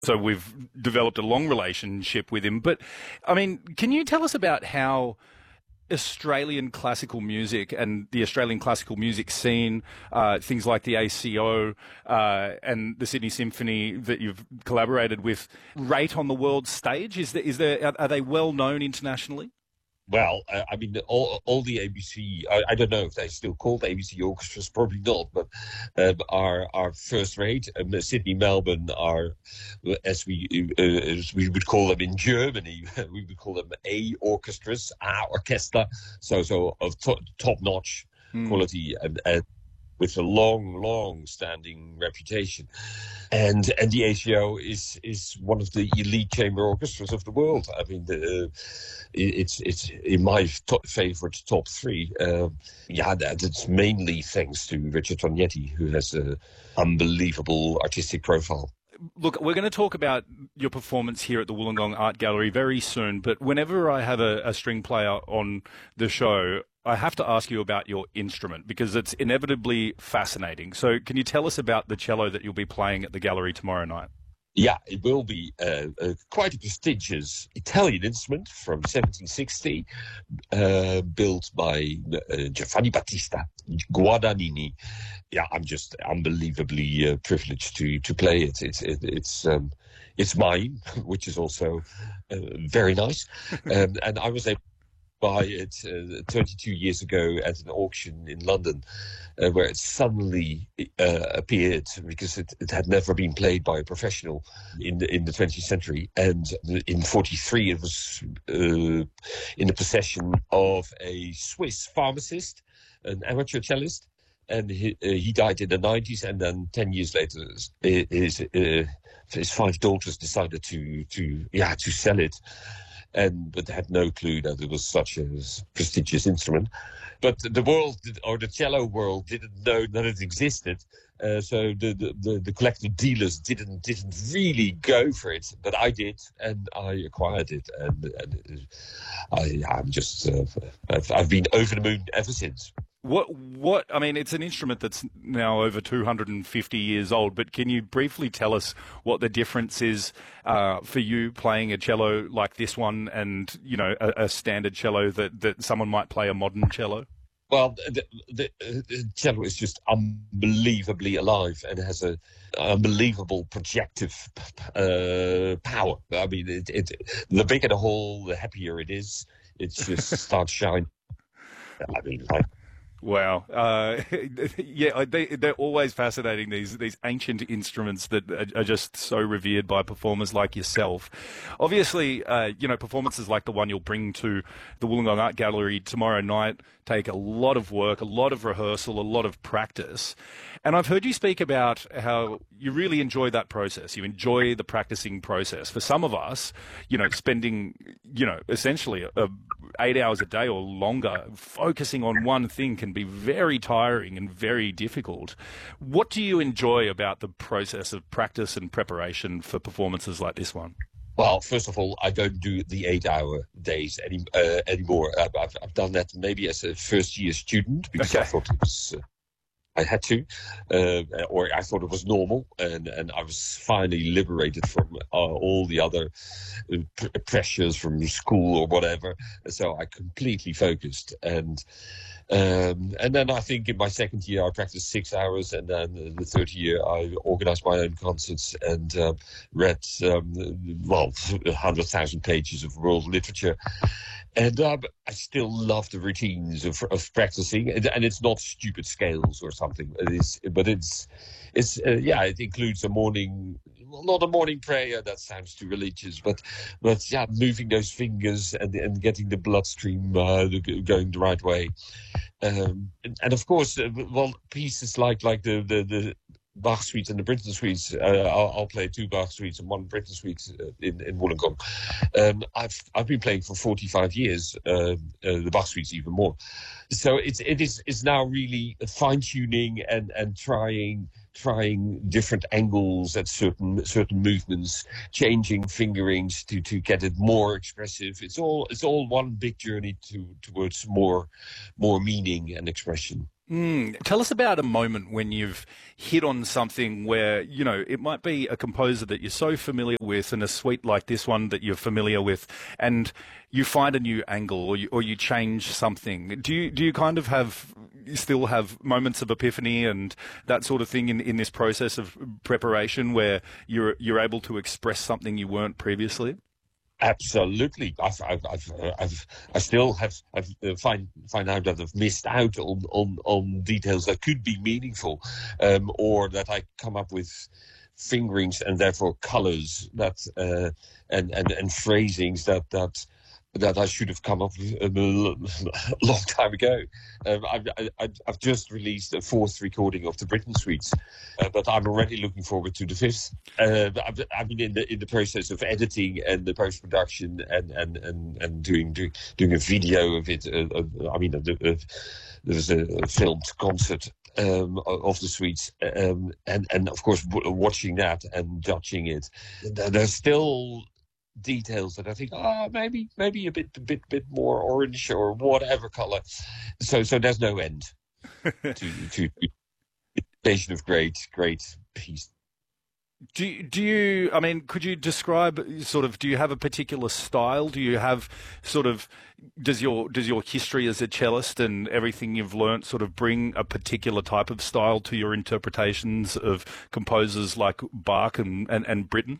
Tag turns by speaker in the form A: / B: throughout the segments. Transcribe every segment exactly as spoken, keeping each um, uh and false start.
A: So we've developed a long relationship with him. But, I mean, can you tell us about how Australian classical music and the Australian classical music scene, uh, things like the A C O uh, and the Sydney Symphony that you've collaborated with, rate on the world stage? Is there, is there, are they well known internationally?
B: Well, uh, I mean, all, all the A B C, I, I don't know if they still called A B C orchestras, probably not, but um, are, are first rate. Um, Sydney, Melbourne are, as we uh, as we would call them in Germany, we would call them A orchestras, A orchestra, so, so of to, top-notch mm. quality and, and with a long, long-standing reputation. And and the A C O is is one of the elite chamber orchestras of the world. I mean, the, uh, it's it's in my top, favorite top three. Uh, yeah, that's mainly thanks to Richard Tognetti, who has an unbelievable artistic profile.
A: Look, we're going to talk about your performance here at the Wollongong Art Gallery very soon, but whenever I have a, a string player on the show, I have to ask you about your instrument because it's inevitably fascinating. So can you tell us about the cello that you'll be playing at the gallery tomorrow night?
B: Yeah, it will be uh, uh, quite a prestigious Italian instrument from seventeen sixty, uh, built by uh, Giovanni Battista Guadagnini. Yeah, I'm just unbelievably uh, privileged to to play it. It's it, it's um, it's mine, which is also uh, very nice, um, and I was able buy it uh, twenty-two years ago at an auction in London, uh, where it suddenly uh, appeared because it, it had never been played by a professional in the, in the twentieth century. And in forty-three, it was uh, in the possession of a Swiss pharmacist, an amateur cellist, and he, uh, he died in the nineties. And then ten years later, his uh, his five daughters decided to to yeah to sell it. And but had no clue that it was such a prestigious instrument. But the world, or the cello world, didn't know that it existed. Uh, so the, the, the, the collector dealers didn't didn't really go for it. But I did, and I acquired it. And, and I, I'm just, uh, I've, I've been over the moon ever since.
A: What, what, I mean, it's an instrument that's now over two hundred fifty years old, but can you briefly tell us what the difference is uh, for you playing a cello like this one and, you know, a, a standard cello that, that someone might play a modern cello?
B: Well, the, the, the cello is just unbelievably alive and has a unbelievable projective uh, power. I mean, it, it, the bigger the hole, the happier it is. It just starts shining. I mean, like...
A: Wow. Uh, yeah, they, they're always fascinating, these these ancient instruments that are, are just so revered by performers like yourself. Obviously, uh, you know, performances like the one you'll bring to the Wollongong Art Gallery tomorrow night take a lot of work, a lot of rehearsal, a lot of practice. And I've heard you speak about how you really enjoy that process. You enjoy the practicing process. For some of us, you know, spending, you know, essentially a, a eight hours a day or longer focusing on one thing can be very tiring and very difficult. What do you enjoy about the process of practice and preparation for performances like this one?
B: Well, first of all, I don't do the eight-hour days any, uh, anymore. I've, I've, I've done that maybe as a first-year student because okay. I thought it was... Uh, I had to, uh, or I thought it was normal, and, and I was finally liberated from uh, all the other uh, pr- pressures from school or whatever. So I completely focused, and um, and then I think in my second year I practiced six hours, and then in the third year I organized my own concerts and uh, read um, well a hundred thousand pages of world literature. And um, I still love the routines of, of practicing, and, and it's not stupid scales or something. It is, but it's, it's uh, yeah, it includes a morning, well, not a morning prayer. That sounds too religious, but, but yeah, moving those fingers and and getting the bloodstream uh, going the right way. Um, and, and of course, uh, well, pieces like like the the, the Bach suites and the Britten suites. Uh, I'll, I'll play two Bach suites and one Britten suite uh, in in Wollongong. Um, I've I've been playing for forty-five years. Uh, uh, the Bach suites even more. So it's it is it's now really fine tuning and and trying trying different angles at certain certain movements, changing fingerings to to get it more expressive. It's all it's all one big journey to towards more more meaning and expression.
A: Mm. Tell us about a moment when you've hit on something where, you know, it might be a composer that you're so familiar with and a suite like this one that you're familiar with, and you find a new angle or you, or you change something. Do you, do you kind of have, you still have moments of epiphany and that sort of thing in, in this process of preparation where you're, you're able to express something you weren't previously?
B: Absolutely, I've, I've, I've, uh, I've, I still have, I've uh, find find out that I've missed out on on, on details that could be meaningful, um, or that I come up with fingerings and therefore colors that uh, and and and phrasings that that. that I should have come up with a long time ago. Um, I've, I, I've just released a fourth recording of the Britain Suites, uh, but I'm already looking forward to the fifth. Uh, I've, I mean, in the in the process of editing and the post production and and and and doing doing, doing a video of it. Uh, uh, I mean, uh, uh, there's a filmed concert um, of the suites, um, and and of course w- watching that and judging it. There's still details that I think, oh, maybe maybe a bit a bit bit more orange or whatever color. So so there's no end to to creation of great great piece.
A: Do you, do you, I mean, could you describe sort of, do you have a particular style? Do you have sort of, does your does your history as a cellist and everything you've learnt sort of bring a particular type of style to your interpretations of composers like Bach and, and, and Britten?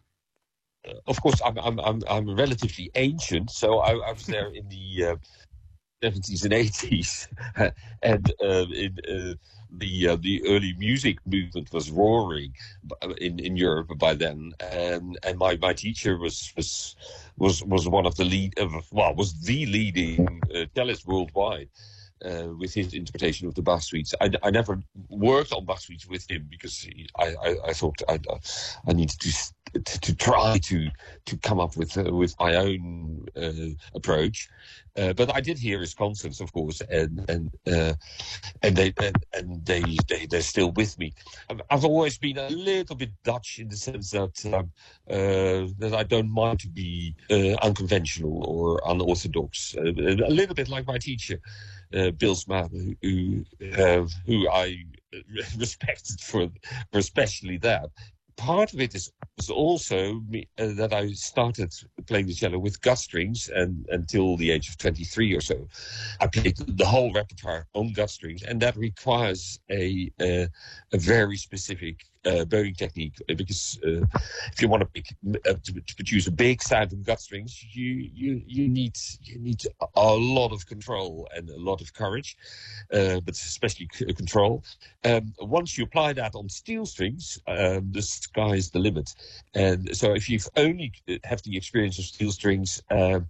B: Of course, I'm I'm I'm I'm relatively ancient, so I, I was there in the uh, seventies and eighties, and uh, in uh, the uh, the early music movement was roaring in, in Europe by then, and and my, my teacher was was was was one of the lead uh, well was the leading uh, cellist worldwide. Uh, with his interpretation of the Bach suites. I, I never worked on Bach suites with him because he, I, I, I thought I, I needed to, to to try to to come up with uh, with my own uh, approach. Uh, but I did hear his concerts, of course, and and uh, and they and, and they, they they're still with me. I've, I've always been a little bit Dutch in the sense that um, uh, that I don't mind to be uh, unconventional or unorthodox. Uh, a little bit like my teacher. Uh, Bill Smaden, who uh, who I respected for for especially that. Part of it is was also me, uh, that I started playing the cello with gut strings, and until the age of twenty-three or so, I played the whole repertoire on gut strings, and that requires a a, a very specific uh, bowing technique, because uh, if you want to, pick, uh, to, to produce a big sound on gut strings, you you you need you need a lot of control and a lot of courage, uh, but especially c- control. Um, once you apply that on steel strings, um, the sky is the limit. And so, if you've only have the experience of steel strings, um,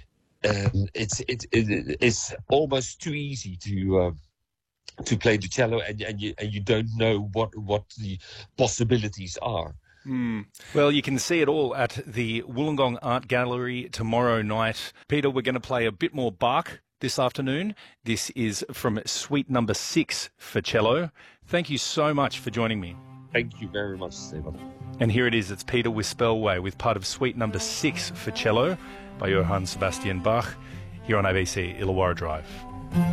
B: um, it's it, it it's almost too easy to. Uh, to play the cello, and, and you and you don't know what what the possibilities are.
A: Mm. Well, you can see it all at the Wollongong Art Gallery tomorrow night. Peter, we're going to play a bit more Bach this afternoon. This is from Suite Number Six for cello. Thank you so much for joining me.
B: Thank you very much, Stephen.
A: And here it is. It's Peter Wispelwey with part of Suite Number Six for cello by Johann Sebastian Bach here on A B C Illawarra Drive.